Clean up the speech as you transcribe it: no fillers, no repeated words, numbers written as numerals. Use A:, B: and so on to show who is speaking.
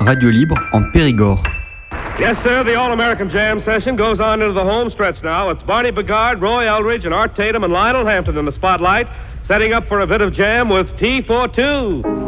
A: Radio Libre en Périgord.
B: Yes, sir, the All-American Jam session goes on into the home stretch now. It's Barney Bigard, Roy Eldridge, and Art Tatum and Lionel Hampton in the spotlight, setting up for a bit of jam with T42.